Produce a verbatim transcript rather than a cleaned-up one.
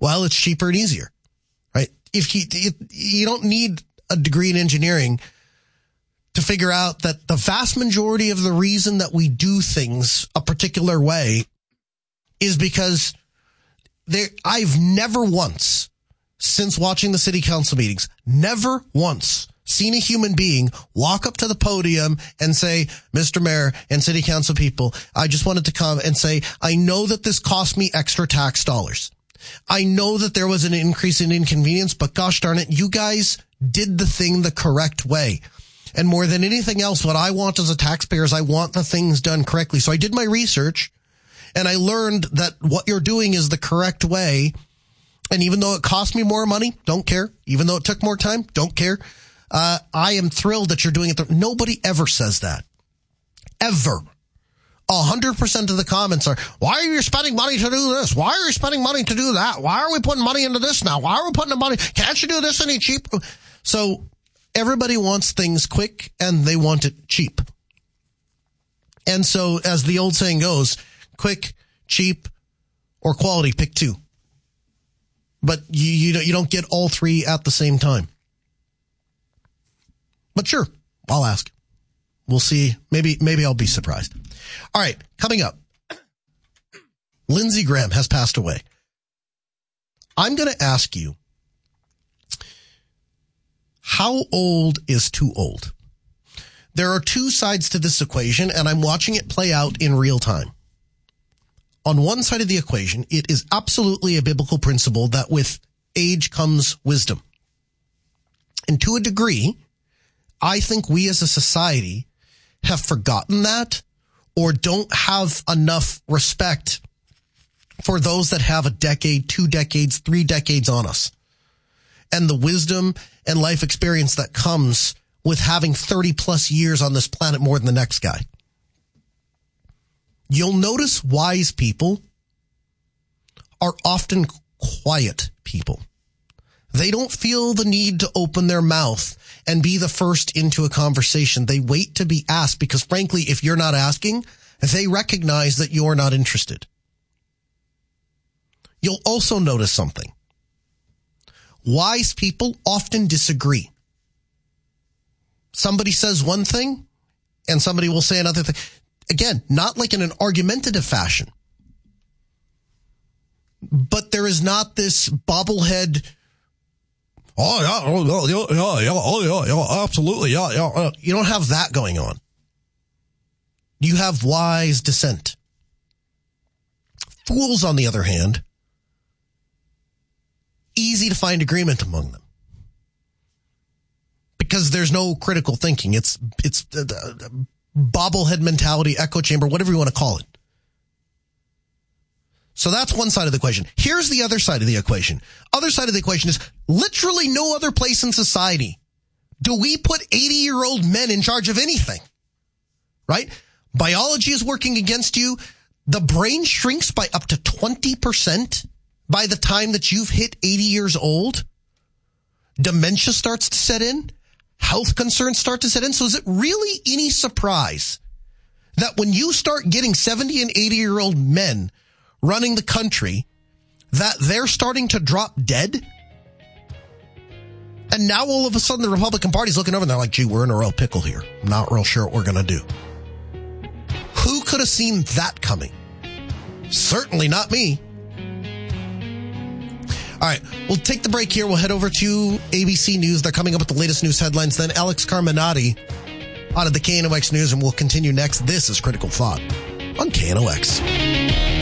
Well, it's cheaper and easier, right? If you, it, you don't need a degree in engineering to figure out that the vast majority of the reason that we do things a particular way is because there, I've never once, since watching the city council meetings, never once seen a human being walk up to the podium and say, Mister Mayor and city council people, I just wanted to come and say, I know that this cost me extra tax dollars. I know that there was an increase in inconvenience, but gosh darn it, you guys did the thing the correct way. And more than anything else, what I want as a taxpayer is I want the things done correctly. So I did my research and I learned that what you're doing is the correct way. And even though it cost me more money, don't care. Even though it took more time, don't care. Uh, I am thrilled that you're doing it. The- Nobody ever says that. Ever. A hundred percent of the comments are, why are you spending money to do this? Why are you spending money to do that? Why are we putting money into this now? Why are we putting the money? Can't you do this any cheaper? So everybody wants things quick and they want it cheap. And so as the old saying goes, quick, cheap, or quality, pick two. But you, you, you don't get all three at the same time. But sure, I'll ask. We'll see. Maybe, maybe I'll be surprised. All right, coming up. Lindsey Graham has passed away. I'm going to ask you, how old is too old? There are two sides to this equation, and I'm watching it play out in real time. On one side of the equation, it is absolutely a biblical principle that with age comes wisdom. And to a degree, I think we as a society have forgotten that or don't have enough respect for those that have a decade, two decades, three decades on us. And the wisdom and life experience that comes with having thirty plus years on this planet more than the next guy. You'll notice wise people are often quiet people. They don't feel the need to open their mouth and be the first into a conversation. They wait to be asked because, frankly, if you're not asking, they recognize that you're not interested. You'll also notice something. Wise people often disagree. Somebody says one thing and somebody will say another thing. Again, not like in an argumentative fashion. But there is not this bobblehead, oh, yeah, oh, yeah, yeah, yeah, oh, yeah, yeah, absolutely, yeah, yeah. You don't have that going on. You have wise dissent. Fools, on the other hand, easy to find agreement among them. Because there's no critical thinking. It's, it's, uh, uh, bobblehead mentality, echo chamber, whatever you want to call it. So that's one side of the equation. Here's the other side of the equation. Other side of the equation is literally no other place in society do we put eighty-year-old men in charge of anything, right? Biology is working against you. The brain shrinks by up to twenty percent by the time that you've hit eighty years old. Dementia starts to set in. Health concerns start to set in. So is it really any surprise that when you start getting seventy and eighty year old men running the country, that they're starting to drop dead? And now all of a sudden the Republican Party's looking over and they're like, gee, we're in a real pickle here. I'm not real sure what we're going to do. Who could have seen that coming? Certainly not me. All right, we'll take the break here. We'll head over to A B C News. They're coming up with the latest news headlines. Then Alex Carminati out of the K N O X News, and we'll continue next. This is Critical Thought on K N O X.